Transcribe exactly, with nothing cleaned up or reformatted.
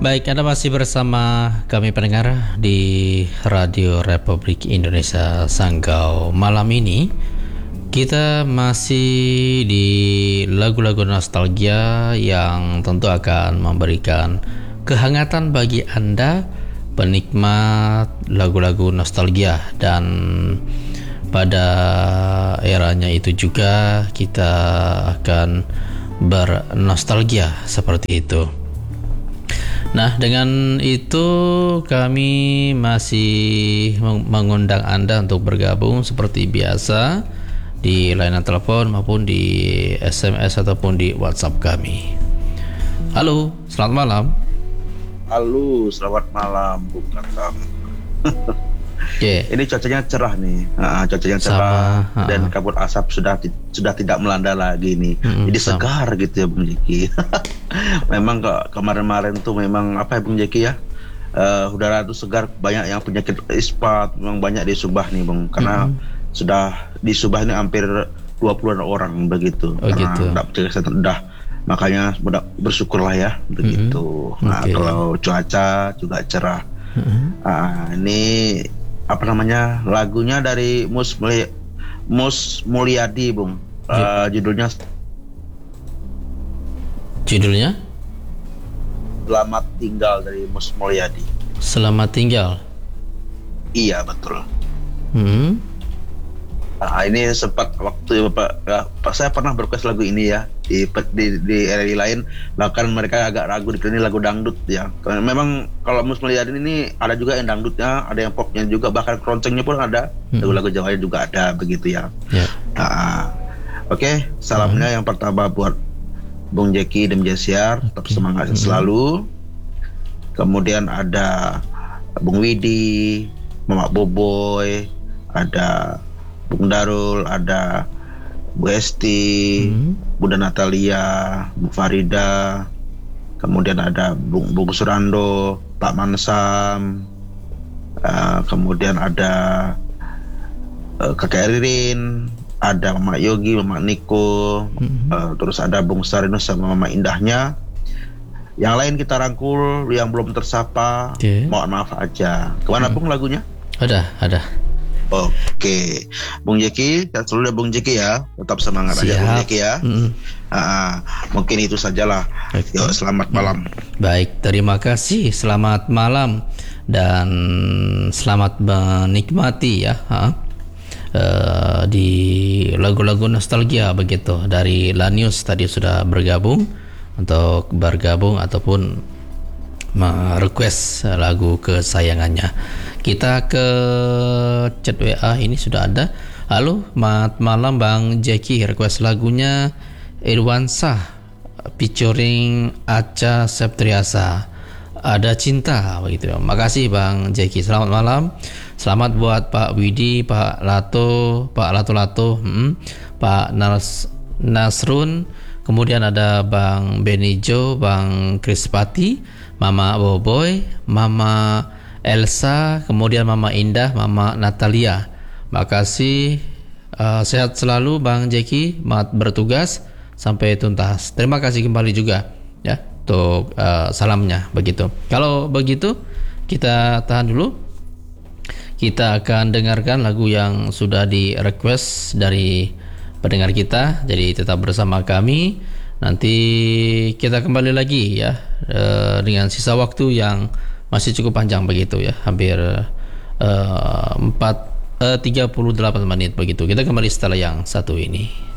Baik, Anda masih bersama kami pendengar di Radio Republik Indonesia Sanggau. Malam ini kita masih di lagu-lagu nostalgia yang tentu akan memberikan kehangatan bagi Anda penikmat lagu-lagu nostalgia, dan pada eranya itu juga kita akan bernostalgia seperti itu. Nah, dengan itu kami masih mengundang Anda untuk bergabung seperti biasa di layanan telepon maupun di S M S ataupun di WhatsApp kami. Halo, selamat malam. Halo, selamat malam Bung Katam. Okay. Ini cuacanya cerah nih, nah, cuacanya cerah. Sama, dan kabut asap sudah sudah tidak melanda lagi nih, hmm, jadi sama. Segar gitu ya Bung Jeki. Memang ke, kemarin-kemarin tuh memang apa ya Bung Jeki ya, uh, udara tuh segar, banyak yang penyakit ispat, memang banyak di Subah nih Bung, karena hmm. sudah di Subah ini hampir dua puluhan orang begitu, oh, karena gitu. tidak percaya kesehatan udah, makanya mudah bersyukurlah ya begitu. Hmm. Nah okay. Kalau cuaca juga cerah. Hmm. Nah, ini apa namanya, lagunya dari Mus Muli, Mus Mulyadi Bung, uh, judulnya judulnya Selamat Tinggal dari Mus Mulyadi. Selamat Tinggal. Iya betul. Hmm. Nah, ini sempat waktu Pak, ya, Pak saya pernah berrequest lagu ini ya di di, di R R I lain, bahkan mereka agak ragu dikira ini lagu dangdut ya. Memang kalau Mus Mulyadi ini ada juga yang dangdutnya, ada yang popnya juga, bahkan keroncengnya pun ada, hmm. lagu-lagu Jawa juga ada begitu ya. Yeah. Nah, oke, okay, salamnya hmm. yang pertama buat Bung Jeki dan Jesiar, tetap semangat hmm. selalu. Kemudian ada Bung Widi, Mama Boboy, ada Bung Darul, ada Bu Esti, hmm. Bunda Natalia, Bu Farida, kemudian ada Bung, Bung Surando, Pak Mansam, uh, kemudian ada uh, Kakek Ririn, ada Mama Yogi, Mama Niko, hmm. uh, terus ada Bung Sarinus sama Mama Indahnya. Yang lain kita rangkul, yang belum tersapa, okay. mohon maaf aja. Kemana hmm. Bung lagunya? Ada, ada. Oke, Bung Jeki, dan selalu ada Bung Jeki ya, tetap semangat Siap. aja Bung Jeki ya. Mm. Uh, mungkin itu sajalah. Okay. Yuk, selamat malam. Baik, terima kasih. Selamat malam dan selamat menikmati ya uh, di lagu-lagu nostalgia begitu. Dari Lanius tadi sudah bergabung untuk bergabung ataupun merequest lagu kesayangannya. Kita ke chat W A ini sudah ada. Halo, selamat malam Bang Jeki, request lagunya Irwansyah featuring Acha Septriasa, Ada Cinta begitu. Makasih Bang Jeki. Selamat malam. Selamat buat Pak Widi, Pak Lato, Pak Lato Lato, hmm, Pak Nas, Nasrun. Kemudian ada Bang Benijo, Bang Krispati, Mama Boboy, Mama Elsa, kemudian Mama Indah, Mama Natalia. Makasih, uh, sehat selalu Bang Jeki, mat bertugas sampai tuntas. Terima kasih kembali juga ya untuk uh, salamnya begitu. Kalau begitu kita tahan dulu. Kita akan dengarkan lagu yang sudah di request dari pendengar kita. Jadi tetap bersama kami. Nanti kita kembali lagi ya uh, dengan sisa waktu yang masih cukup panjang begitu ya, hampir uh, empat, uh, tiga puluh delapan menit begitu. Kita kembali setelah yang satu ini.